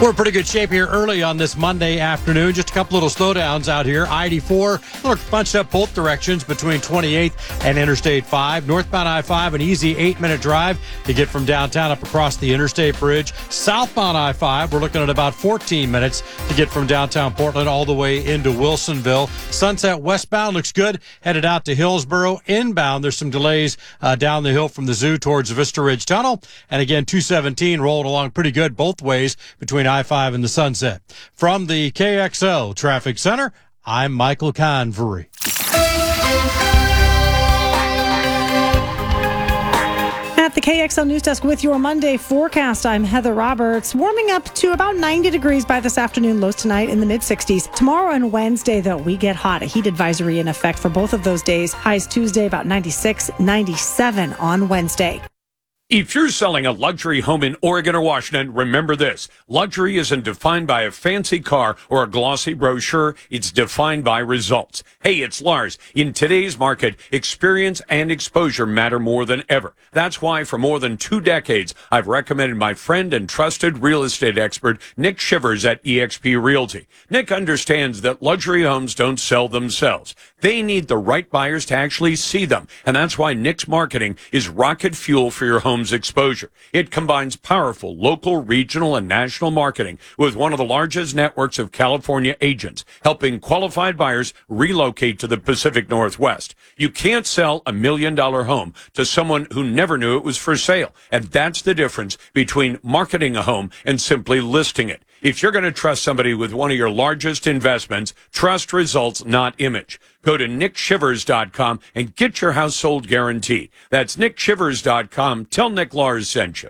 We're in pretty good shape here early on this Monday afternoon. Just a couple little slowdowns out here. I-84, look, bunched up both directions between 28th and Interstate 5. Northbound I-5, an easy 8-minute drive to get from downtown up across the Interstate Bridge. Southbound I-5, we're looking at about 14 minutes to get from downtown Portland all the way into Wilsonville. Sunset westbound looks good, headed out to Hillsboro. Inbound, there's some delays down the hill from the zoo towards Vista Ridge Tunnel. And again, 217 rolling along pretty good both ways between I-5 and the Sunset. From the KXL Traffic Center, I'm Michael Convery. At the KXL News Desk with your Monday forecast, I'm Heather Roberts. Warming up to about 90 degrees by this afternoon, lows tonight in the mid-60s. Tomorrow and Wednesday, though, we get hot. A heat advisory in effect for both of those days. Highs Tuesday about 96, 97 on Wednesday. If you're selling a luxury home in Oregon or Washington, remember this. Luxury isn't defined by a fancy car or a glossy brochure. It's defined by results. Hey, it's Lars. In today's market, experience and exposure matter more than ever. That's why for more than 2 decades, I've recommended my friend and trusted real estate expert, Nick Shivers at eXp Realty. Nick understands that luxury homes don't sell themselves. They need the right buyers to actually see them. And that's why Nick's marketing is rocket fuel for your home's exposure. It combines powerful local, regional, and national marketing with one of the largest networks of California agents, helping qualified buyers relocate to the Pacific Northwest. You can't sell $1 million home to someone who never knew it was for sale. And that's the difference between marketing a home and simply listing it. If you're going to trust somebody with one of your largest investments, trust results, not image. Go to nickshivers.com and get your house sold guaranteed. That's nickshivers.com. Tell Nick Lars sent you.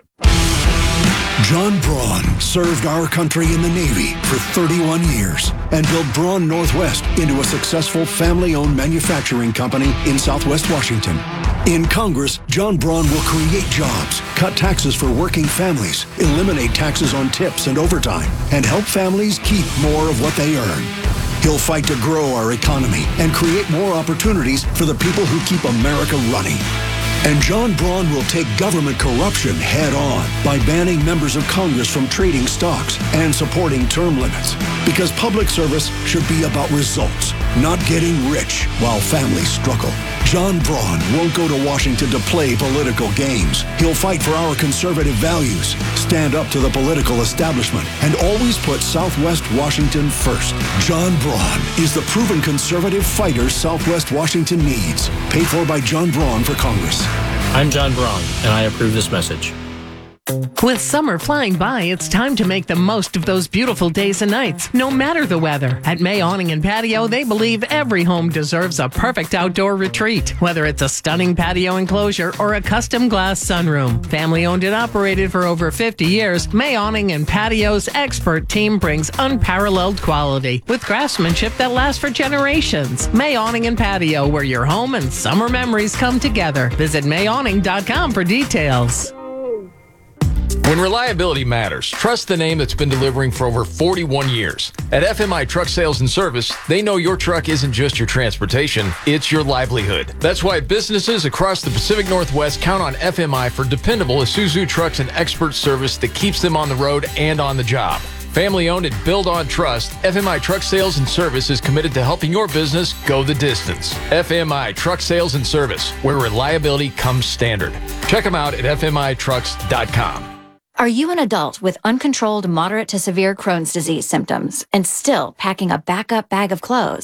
John Braun served our country in the Navy for 31 years and built Braun Northwest into a successful family-owned manufacturing company in Southwest Washington. In Congress, John Braun will create jobs, cut taxes for working families, eliminate taxes on tips and overtime, and help families keep more of what they earn. He'll fight to grow our economy and create more opportunities for the people who keep America running. And John Braun will take government corruption head on by banning members of Congress from trading stocks and supporting term limits. Because public service should be about results, not getting rich while families struggle. John Braun won't go to Washington to play political games. He'll fight for our conservative values, stand up to the political establishment, and always put Southwest Washington first. John Braun is the proven conservative fighter Southwest Washington needs. Paid for by John Braun for Congress. I'm John Braun, and I approve this message. With summer flying by, it's time to make the most of those beautiful days and nights, no matter the weather. At May Awning and Patio, they believe every home deserves a perfect outdoor retreat, whether it's a stunning patio enclosure or a custom glass sunroom. Family owned and operated for over 50 years, May Awning and Patio's expert team brings unparalleled quality with craftsmanship that lasts for generations. May Awning and Patio, where your home and summer memories come together. Visit mayawning.com for details. When reliability matters, trust the name that's been delivering for over 41 years. At FMI Truck Sales and Service, they know your truck isn't just your transportation, it's your livelihood. That's why businesses across the Pacific Northwest count on FMI for dependable Isuzu trucks and expert service that keeps them on the road and on the job. Family owned and built on trust, FMI Truck Sales and Service is committed to helping your business go the distance. FMI Truck Sales and Service, where reliability comes standard. Check them out at fmitrucks.com. Are you an adult with uncontrolled moderate to severe Crohn's disease symptoms and still packing a backup bag of clothes?